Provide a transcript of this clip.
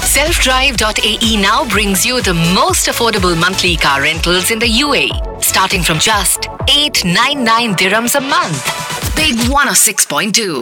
Selfdrive.ae now brings you the most affordable monthly car rentals in the UAE, starting from just 899 dirhams a month. Big 106.2.